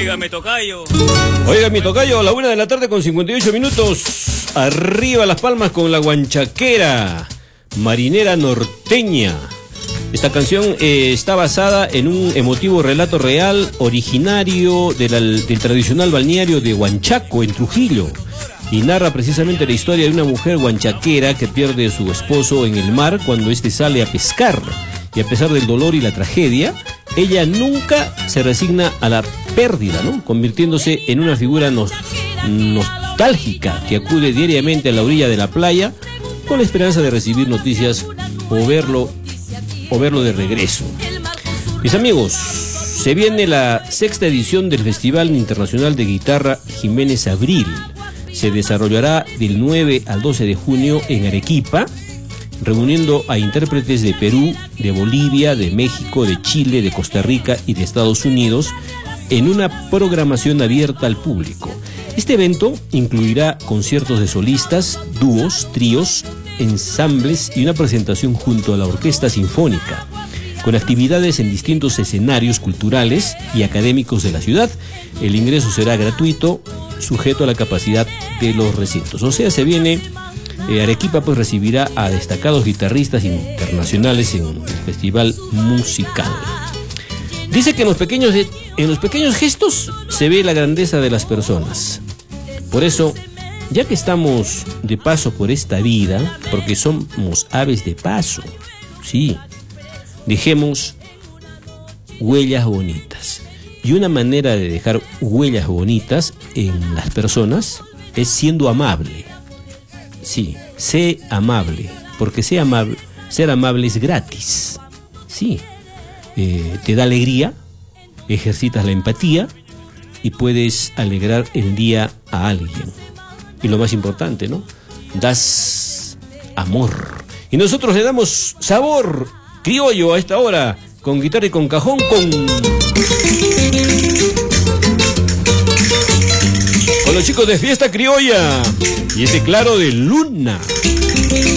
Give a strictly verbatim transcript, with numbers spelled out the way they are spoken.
Óigame, tocayo. Oiga, mi tocayo, a la una de la tarde con cincuenta y ocho minutos. Arriba Las Palmas con la guanchaquera, marinera norteña. Esta canción eh, está basada en un emotivo relato real originario de la, del tradicional balneario de Huanchaco, en Trujillo, y narra precisamente la historia de una mujer guanchaquera que pierde a su esposo en el mar cuando éste sale a pescar. Y a pesar del dolor y la tragedia, ella nunca se resigna a la pérdida, ¿no? Convirtiéndose en una figura nos, nostálgica que acude diariamente a la orilla de la playa con la esperanza de recibir noticias o verlo, o verlo de regreso. Mis amigos, se viene la sexta edición del Festival Internacional de Guitarra Jiménez Abril. Se desarrollará del nueve al doce de junio en Arequipa, reuniendo a intérpretes de Perú, de Bolivia, de México, de Chile, de Costa Rica y de Estados Unidos en una programación abierta al público. Este evento incluirá conciertos de solistas, dúos, tríos, ensambles y una presentación junto a la Orquesta Sinfónica, con actividades en distintos escenarios culturales y académicos de la ciudad. El ingreso será gratuito, sujeto a la capacidad de los recintos. O sea, se viene... Eh, Arequipa pues recibirá a destacados guitarristas internacionales en el festival musical. Dice que en los pequeños, en los pequeños gestos se ve la grandeza de las personas. Por eso, ya que estamos de paso por esta vida, porque somos aves de paso, sí, dejemos huellas bonitas. Y una manera de dejar huellas bonitas en las personas es siendo amable. Sí, sé amable, porque ser amable, ser amable es gratis. Sí, eh, te da alegría, ejercitas la empatía y puedes alegrar el día a alguien. Y lo más importante, ¿no? Das amor. Y nosotros le damos sabor criollo a esta hora, con guitarra y con cajón, con... con los chicos de Fiesta Criolla y ese claro de luna.